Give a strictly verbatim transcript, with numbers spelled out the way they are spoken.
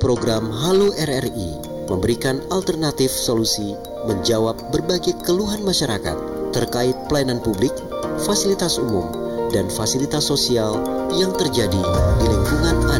Program Halo R R I memberikan alternatif solusi menjawab berbagai keluhan masyarakat terkait pelayanan publik, fasilitas umum, dan fasilitas sosial yang terjadi di lingkungan